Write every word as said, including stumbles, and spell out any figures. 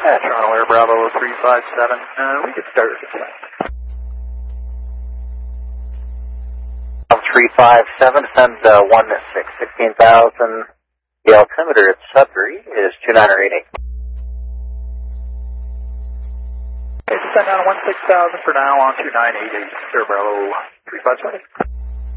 Uh, Toronto Air Bravo three five seven, uh, we could start at three five seven, send uh, one six, sixteen thousand. The altimeter at Sudbury is two nine eight eight. Okay, send down one six thousand for now on two nine eight eight, Air Bravo three five seven.